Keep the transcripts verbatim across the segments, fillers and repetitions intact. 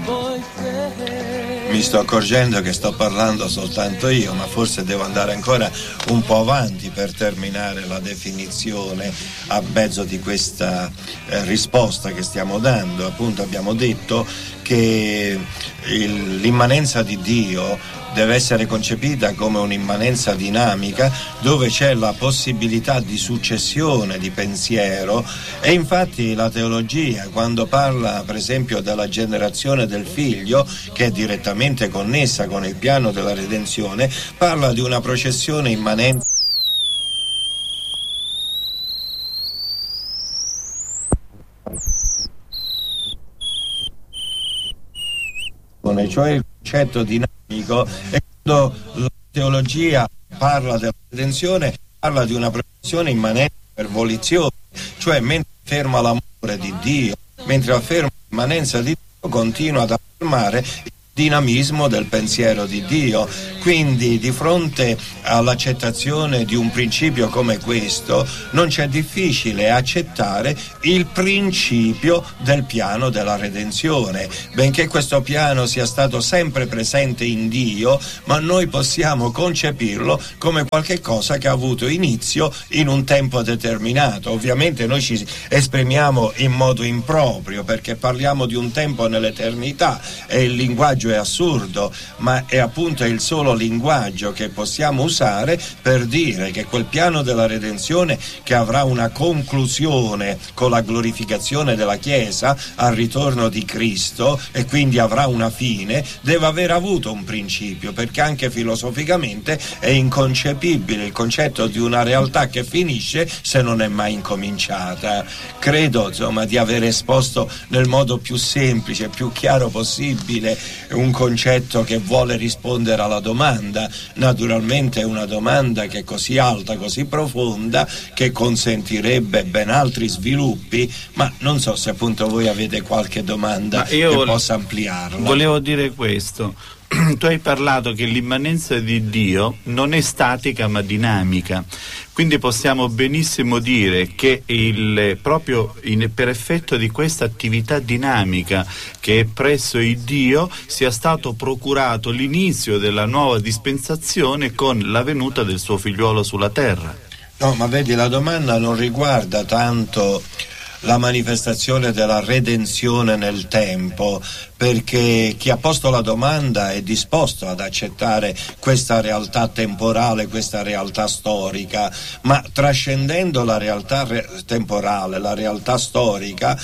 Mi sto accorgendo che sto parlando soltanto io, ma forse devo andare ancora un po' avanti per terminare la definizione a mezzo di questa eh, risposta che stiamo dando. Appunto abbiamo detto che il, l'immanenza di Dio deve essere concepita come un'immanenza dinamica dove c'è la possibilità di successione di pensiero, e infatti la teologia, quando parla per esempio della generazione del figlio, che è direttamente connessa con il piano della redenzione, parla di una processione immanente cioè il concetto dinamico. E quando la teologia parla della redenzione parla di una processione immanente per volizione, cioè mentre afferma l'amore di Dio, mentre afferma l'immanenza di Dio, continua ad affermare il dinamismo del pensiero di Dio. Quindi di fronte all'accettazione di un principio come questo non c'è difficile accettare il principio del piano della redenzione, benché questo piano sia stato sempre presente in Dio, ma noi possiamo concepirlo come qualche cosa che ha avuto inizio in un tempo determinato. Ovviamente noi ci esprimiamo in modo improprio perché parliamo di un tempo nell'eternità e il linguaggio è assurdo, ma è appunto il solo linguaggio che possiamo usare per dire che quel piano della redenzione, che avrà una conclusione con la glorificazione della Chiesa al ritorno di Cristo e quindi avrà una fine, deve aver avuto un principio, perché anche filosoficamente è inconcepibile il concetto di una realtà che finisce se non è mai incominciata. Credo insomma di aver esposto nel modo più semplice, più chiaro possibile un concetto che vuole rispondere alla domanda. Naturalmente è una domanda che è così alta, così profonda, che consentirebbe ben altri sviluppi, ma non so se appunto voi avete qualche domanda che vo- possa ampliarla. Volevo dire questo. Tu hai parlato che l'immanenza di Dio non è statica ma dinamica, quindi possiamo benissimo dire che il, proprio in, per effetto di questa attività dinamica che è presso il Dio sia stato procurato l'inizio della nuova dispensazione con la venuta del suo figliuolo sulla terra. No, ma vedi, la domanda non riguarda tanto la manifestazione della redenzione nel tempo, perché chi ha posto la domanda è disposto ad accettare questa realtà temporale, questa realtà storica, ma trascendendo la realtà re- temporale, la realtà storica,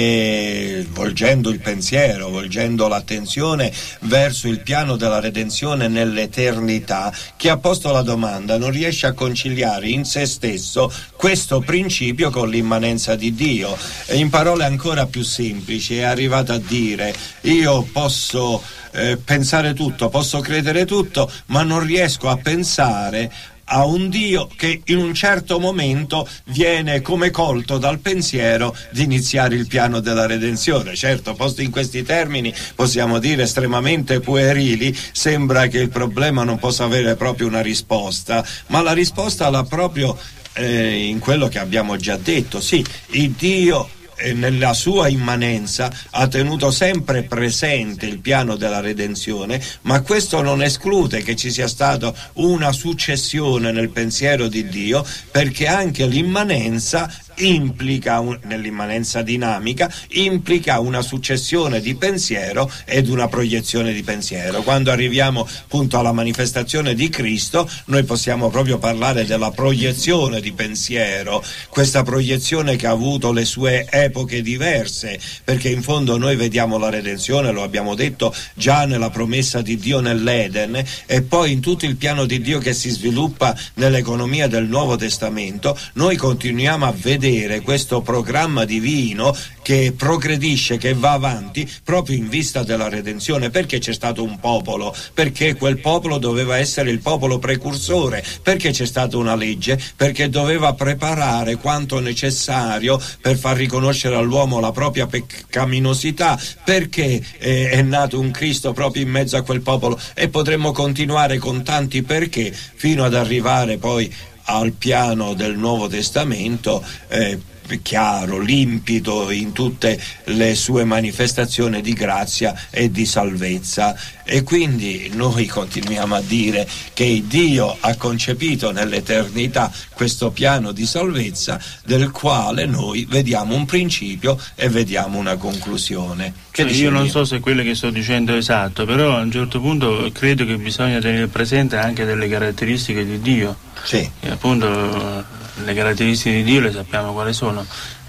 e volgendo il pensiero, volgendo l'attenzione verso il piano della redenzione nell'eternità, chi ha posto la domanda non riesce a conciliare in se stesso questo principio con l'immanenza di Dio. E in parole ancora più semplici è arrivato a dire: io posso eh, pensare tutto, posso credere tutto, ma non riesco a pensare a un Dio che in un certo momento viene come colto dal pensiero di iniziare il piano della redenzione. Certo, posto in questi termini possiamo dire estremamente puerili, sembra che il problema non possa avere proprio una risposta, ma la risposta l'ha proprio eh, in quello che abbiamo già detto. Sì, il Dio nella sua immanenza ha tenuto sempre presente il piano della redenzione, ma questo non esclude che ci sia stata una successione nel pensiero di Dio, perché anche l'immanenza implica un, nell'immanenza dinamica implica una successione di pensiero ed una proiezione di pensiero. Quando arriviamo appunto alla manifestazione di Cristo, noi possiamo proprio parlare della proiezione di pensiero, questa proiezione che ha avuto le sue epoche diverse, perché in fondo noi vediamo la redenzione, lo abbiamo detto, già nella promessa di Dio nell'Eden, e poi in tutto il piano di Dio che si sviluppa nell'economia del Nuovo Testamento. Noi continuiamo a vedere questo programma divino che progredisce, che va avanti proprio in vista della redenzione. Perché c'è stato un popolo? Perché quel popolo doveva essere il popolo precursore. Perché c'è stata una legge? Perché doveva preparare quanto necessario per far riconoscere all'uomo la propria peccaminosità. Perché eh, è nato un Cristo proprio in mezzo a quel popolo, e potremmo continuare con tanti perché fino ad arrivare poi al piano del Nuovo Testamento, eh, chiaro, limpido in tutte le sue manifestazioni di grazia e di salvezza. E quindi noi continuiamo a dire che Dio ha concepito nell'eternità questo piano di salvezza del quale noi vediamo un principio e vediamo una conclusione. Che cioè, io non so se quello che sto dicendo è esatto, però a un certo punto credo che bisogna tenere presente anche delle caratteristiche di Dio. Sì. E appunto le caratteristiche di Dio le sappiamo quali sono,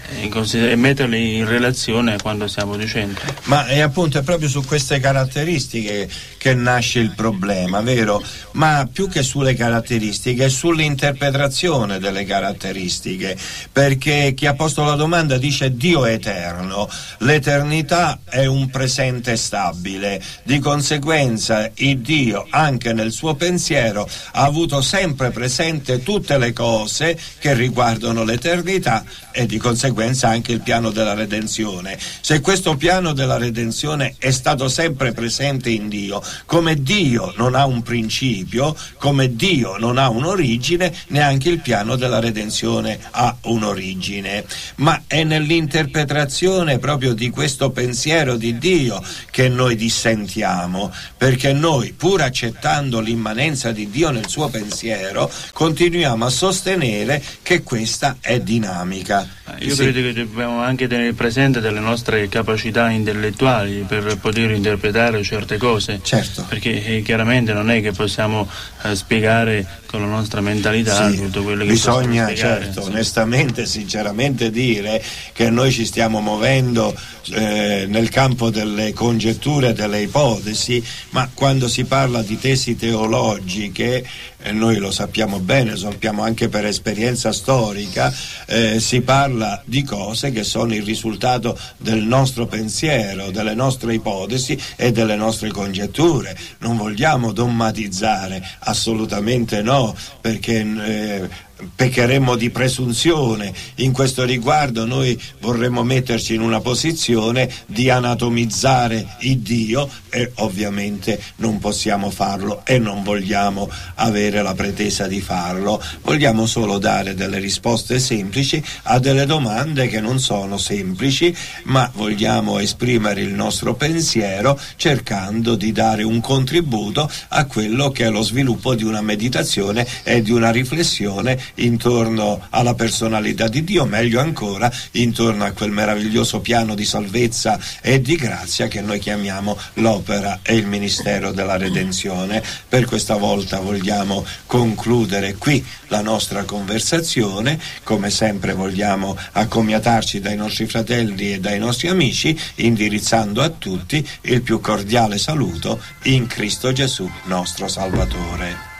e metterle in relazione a quando stiamo dicendo. Ma è appunto è proprio su queste caratteristiche che nasce il problema, vero? Ma più che sulle caratteristiche è sull'interpretazione delle caratteristiche, perché chi ha posto la domanda dice Dio è eterno, l'eternità è un presente stabile, di conseguenza il Dio anche nel suo pensiero ha avuto sempre presente tutte le cose che riguardano l'eternità e di conseguenza anche il piano della redenzione. Se questo piano della redenzione è stato sempre presente in Dio, come Dio non ha un principio, come Dio non ha un'origine, neanche il piano della redenzione ha un'origine. Ma è nell'interpretazione proprio di questo pensiero di Dio che noi dissentiamo, perché noi, pur accettando l'immanenza di Dio nel suo pensiero, continuiamo a sostenere che questa è dinamica. Io sì. credo che dobbiamo anche tenere presente delle nostre capacità intellettuali per poter interpretare certe cose. Certo. Perché eh, chiaramente non è che possiamo eh, spiegare con la nostra mentalità sì, tutto quello che bisogna spiegare, certo, sì. onestamente, sinceramente dire che noi ci stiamo muovendo eh, nel campo delle congetture, delle ipotesi, ma quando si parla di tesi teologiche, e noi lo sappiamo bene, lo sappiamo anche per esperienza storica, eh, si parla di cose che sono il risultato del nostro pensiero, delle nostre ipotesi e delle nostre congetture. Non vogliamo dommatizzare, assolutamente no, perché eh, peccheremmo di presunzione. In questo riguardo noi vorremmo metterci in una posizione di anatomizzare il Dio e ovviamente non possiamo farlo e non vogliamo avere la pretesa di farlo. Vogliamo solo dare delle risposte semplici a delle domande che non sono semplici, ma vogliamo esprimere il nostro pensiero cercando di dare un contributo a quello che è lo sviluppo di una meditazione e di una riflessione intorno alla personalità di Dio, meglio ancora intorno a quel meraviglioso piano di salvezza e di grazia che noi chiamiamo l'opera e il ministero della redenzione. Per questa volta vogliamo concludere qui la nostra conversazione. Come sempre vogliamo accomiatarci dai nostri fratelli e dai nostri amici, indirizzando a tutti il più cordiale saluto in Cristo Gesù, nostro Salvatore.